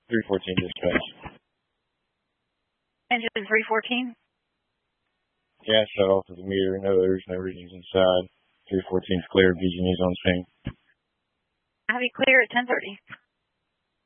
314 dispatch. Engine 314? Gas shut off of the meter. No, there's no readings inside. 314's clear. BG&E's on scene. I'll be clear at 10:30.